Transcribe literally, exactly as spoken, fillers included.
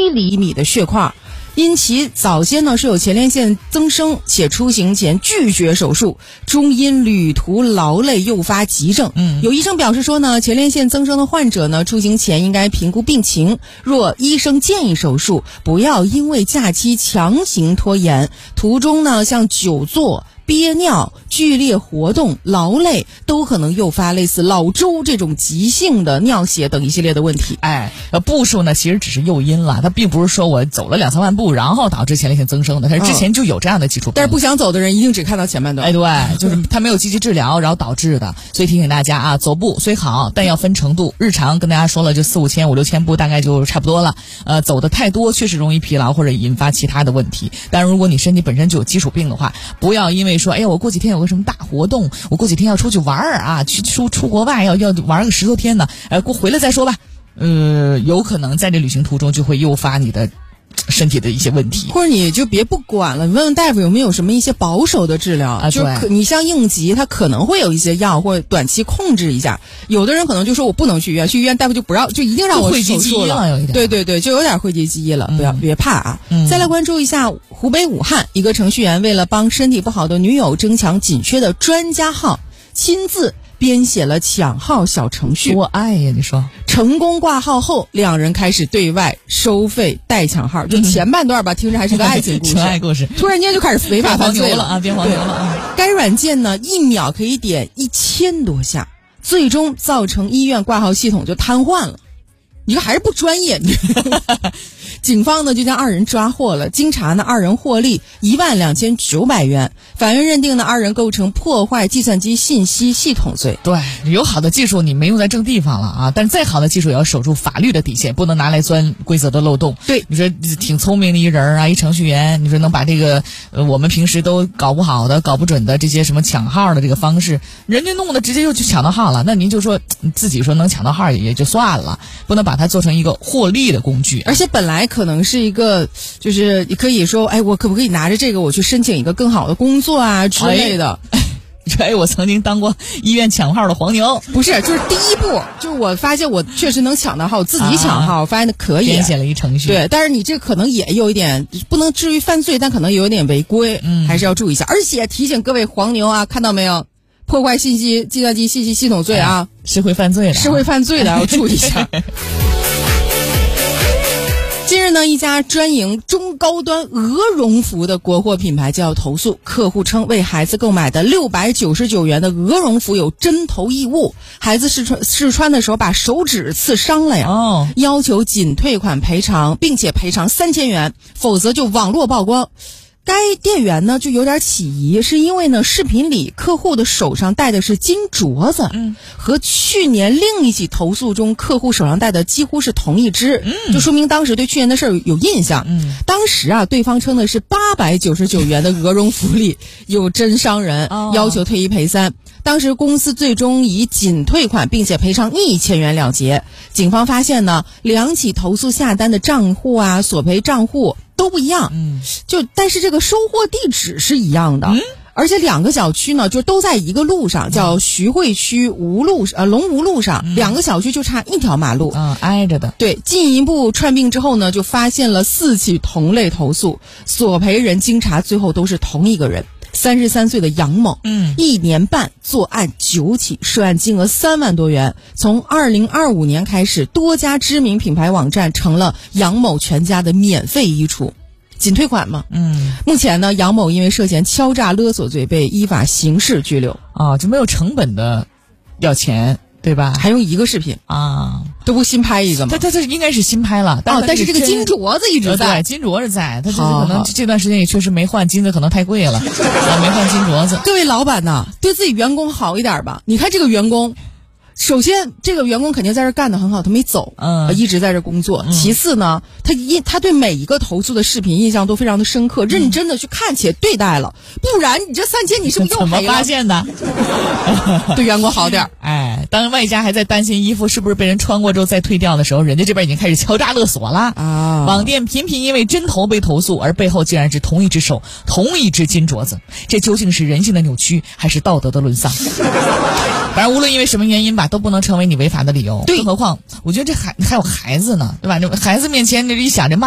厘米的血块。因其早先呢是有前列腺增生，且出行前拒绝手术，终因旅途劳累诱发急症。 嗯， 有医生表示说呢，前列腺增生的患者呢，出行前应该评估病情，若医生建议手术，不要因为假期强行拖延，途中呢像久坐、憋尿、剧烈活动、劳累都可能诱发类似老周这种急性的尿血等一系列的问题。 哎，呃，步数呢其实只是诱因了，它并不是说我走了两三万步然后导致前列腺增生的，它是之前就有这样的基础病、嗯。 但是不想走的人一定只看到前半段。 哎，对，就是他没有积极治疗，然后导致的。所以提醒大家啊，走步虽好，但要分程度。日常跟大家说了，就四五千、五六千步大概就差不多了。呃，走的太多确实容易疲劳或者引发其他的问题。但是如果你身体本身就有基础病的话，不要因为说，哎呀，我过几天有个什么大活动，我过几天要出去玩儿啊，去出出国外要要玩个十多天呢，呃，过回来再说吧。呃，有可能在这旅行途中就会诱发你的身体的一些问题， 或者你就别不管了，你问问大夫有没有什么一些保守的治疗啊？ 就是可你像应急，它可能会有一些药或者短期控制一下。有的人可能就说我不能去医院，去医院大夫就不让，就一定让我手术了。 有一点对对对，就有点讳疾忌医了，不要、嗯、别怕啊、 嗯。 再来关注一下湖北武汉一个程序员为了帮身体不好的女友争抢紧缺的专家号，亲自编写了抢号小程序。 多爱呀！你说成功挂号后，两人开始对外收费代抢号。就前半段吧，听着还是个爱情故事， 纯爱故事， 突然间就开始违法犯罪了啊！变黄牛了啊！ 该软件呢，一秒可以点一千多下，最终造成医院挂号系统就瘫痪了。你说还是不专业。警方呢就将二人抓获了，经查呢二人获利一万两千九百元，法院认定呢二人构成破坏计算机信息系统罪。 对，有好的技术你没用在正地方了啊，但是再好的技术也要守住法律的底线，不能拿来钻规则的漏洞。 对， 你说挺聪明的一人啊，一程序员，你说能把这个呃我们平时都搞不好的、搞不准的这些什么抢号的这个方式，人家弄的直接就去抢到号了，那您就说自己说能抢到号也就算了，不能把它做成一个获利的工具。 而且本来可能是一个，就是你可以说，哎，我可不可以拿着这个我去申请一个更好的工作啊之类的。 哎哎，我曾经当过医院抢号的黄牛。 不是，就是第一步，就是我发现我确实能抢到号，我自己抢号，啊、我发现可以编写了一程序。 对，但是你这可能也有一点，不能至于犯罪，但可能有一点违规，嗯，还是要注意一下。而且提醒各位黄牛啊，看到没有？破坏信息计算机信息系统罪啊， 哎、是会犯罪的， 是会犯罪的，要注意一下。近日呢，一家专营中高端鹅绒服的国货品牌就要投诉，客户称为孩子购买的六百九十九元的鹅绒服有针头异物，孩子试穿试穿的时候把手指刺伤了呀， 哦， 要求仅退款赔偿，并且赔偿三千元，否则就网络曝光。该店员呢就有点起疑，是因为呢视频里客户的手上戴的是金镯子，嗯，和去年另一起投诉中客户手上戴的几乎是同一只，嗯，就说明当时对去年的事儿有印象。嗯，当时啊对方称的是八百九十九元的鹅绒服里有针伤人，哦，要求退一赔三。当时公司最终以仅退款并且赔偿一千元了结。警方发现呢，两起投诉下单的账户啊、索赔账户都不一样，嗯，就但是这个收货地址是一样的，嗯，而且两个小区呢就都在一个路上，叫徐汇区吴路呃龙吴路上，嗯，两个小区就差一条马路， 嗯，挨着的。 对，进一步串并之后呢，就发现了四起同类投诉，索赔人经查最后都是同一个人。三十三岁的杨某，嗯，一年半作案九起，涉案金额三万多元。从二零二五年开始，多家知名品牌网站成了杨某全家的免费衣橱，仅退款嘛。嗯，目前呢，杨某因为涉嫌敲诈勒索罪被依法刑事拘留。 啊，就没有成本的要钱，对吧？ 还用一个视频啊，都不新拍一个吗？ 他他这应该是新拍了，但是、 哦、但是这个金镯子一直在， 对，金镯子在，他就是可能这段时间也确实没换金子，可能太贵了，啊，没换金镯子。 各位老板呐，对自己员工好一点吧。你看这个员工，首先这个员工肯定在这干得很好，他没走，嗯，一直在这工作。嗯、其次呢，他印他对每一个投诉的视频印象都非常的深刻，嗯、认真的去看且对待了，不然你这三千你是不是又赔了？ 怎么发现的？ 对员工好点。 哎，当卖家还在担心衣服是不是被人穿过之后再退掉的时候，人家这边已经开始敲诈勒索了啊！网店频频因为针头被投诉，而背后竟然是同一只手、同一只金镯子，这究竟是人性的扭曲，还是道德的沦丧？反正无论因为什么原因吧，都不能成为你违法的理由。 对， 更何况，我觉得这还还有孩子呢，对吧？这孩子面前，这一想这骂。